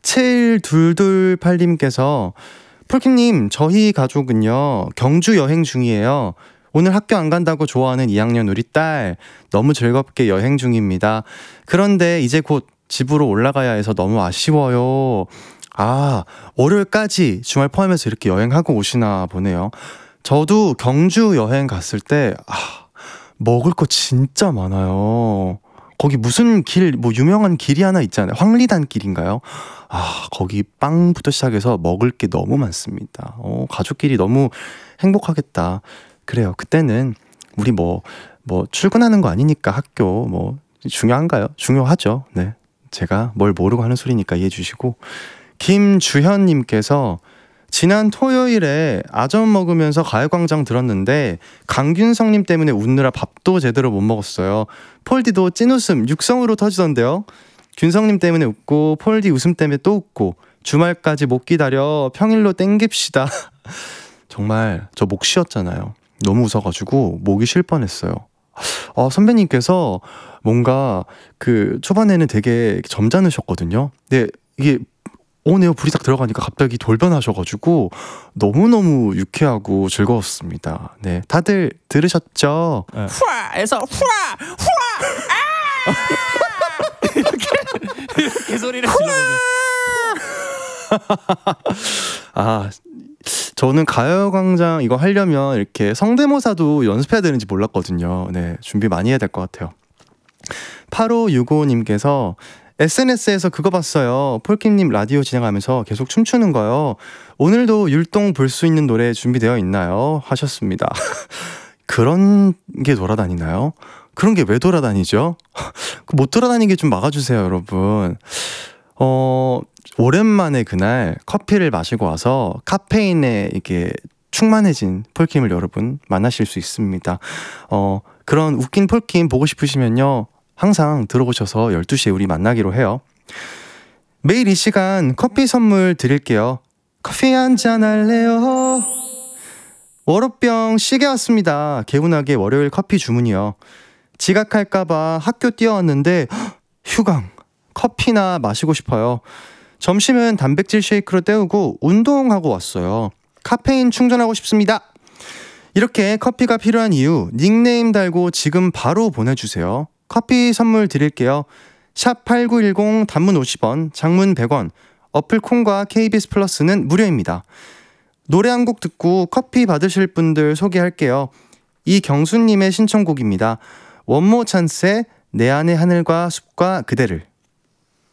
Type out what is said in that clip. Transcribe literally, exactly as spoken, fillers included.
칠이이팔님께서 폴킴님, 저희 가족은요 경주 여행 중이에요. 오늘 학교 안 간다고 좋아하는 이 학년 우리 딸 너무 즐겁게 여행 중입니다. 그런데 이제 곧 집으로 올라가야 해서 너무 아쉬워요. 아, 월요일까지 주말 포함해서 이렇게 여행하고 오시나 보네요. 저도 경주 여행 갔을 때 아, 먹을 거 진짜 많아요. 거기 무슨 길, 뭐 유명한 길이 하나 있잖아요. 황리단 길인가요? 아, 거기 빵부터 시작해서 먹을 게 너무 많습니다. 어, 가족끼리 너무 행복하겠다. 그래요. 그때는 우리 뭐, 뭐 출근하는 거 아니니까 학교 뭐 중요한가요? 중요하죠. 네. 제가 뭘 모르고 하는 소리니까 이해해 주시고. 김주현님께서 지난 토요일에 아점 먹으면서 가요광장 들었는데 강균성님 때문에 웃느라 밥도 제대로 못 먹었어요. 폴디도 찐웃음 육성으로 터지던데요. 균성님 때문에 웃고 폴디 웃음 때문에 또 웃고 주말까지 못 기다려 평일로 땡깁시다. 정말 저 목 쉬었잖아요. 너무 웃어가지고 목이 쉴 뻔했어요. 어, 선배님께서 뭔가 그 초반에는 되게 점잖으셨거든요. 근데 이게 오네요 불이 딱 들어가니까 갑자기 돌변하셔가지고 너무너무 유쾌하고 즐거웠습니다. 네, 다들 들으셨죠? 네. 후아에서 후아 후아 아! 이렇게 이렇게 소리를 질러보면 아, 저는 가요광장 이거 하려면 이렇게 성대모사도 연습해야 되는지 몰랐거든요. 네, 준비 많이 해야 될 것 같아요. 팔오육오님께서 에스엔에스에서 그거 봤어요. 폴킴님 라디오 진행하면서 계속 춤추는 거요. 오늘도 율동 볼 수 있는 노래 준비되어 있나요? 하셨습니다. 그런 게 돌아다니나요? 그런 게 왜 돌아다니죠? 못 돌아다니게 좀 막아주세요, 여러분. 어, 오랜만에 그날 커피를 마시고 와서 카페인에 이게 충만해진 폴킴을 여러분 만나실 수 있습니다. 어, 그런 웃긴 폴킴 보고 싶으시면요. 항상 들어오셔서 열두 시에 우리 만나기로 해요. 매일 이 시간 커피 선물 드릴게요. 커피 한잔 할래요? 월요병 시계 왔습니다. 개운하게 월요일 커피 주문이요. 지각할까봐 학교 뛰어왔는데 휴강, 커피나 마시고 싶어요. 점심은 단백질 쉐이크로 때우고 운동하고 왔어요. 카페인 충전하고 싶습니다. 이렇게 커피가 필요한 이유 닉네임 달고 지금 바로 보내주세요. 커피 선물 드릴게요. 샵 팔구일공 단문 오십 원, 장문 백 원, 어플 콩과 케이비에스 플러스는 무료입니다. 노래 한 곡 듣고 커피 받으실 분들 소개할게요. 이경수님의 신청곡입니다. 원모 찬스의 내 안의 하늘과 숲과 그대를.